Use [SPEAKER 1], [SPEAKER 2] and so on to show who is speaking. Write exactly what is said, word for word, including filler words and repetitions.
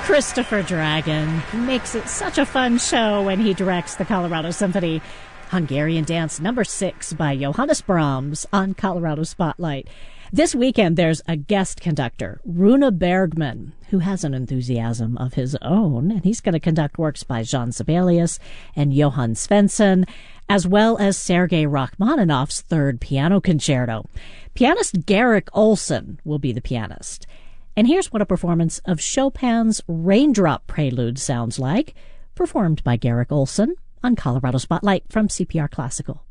[SPEAKER 1] Christopher Dragon makes it such a fun show when he directs the Colorado Symphony. Hungarian Dance number six by Johannes Brahms on Colorado Spotlight. This weekend, there's a guest conductor, Rune Bergman, who has an enthusiasm of his own, and he's going to conduct works by Jean Sibelius and Johann Svensson, as well as Sergei Rachmaninoff's Third Piano Concerto. Pianist Garrick Olson will be the pianist. And here's what a performance of Chopin's Raindrop Prelude sounds like, performed by Garrick Olson on Colorado Spotlight from C P R Classical.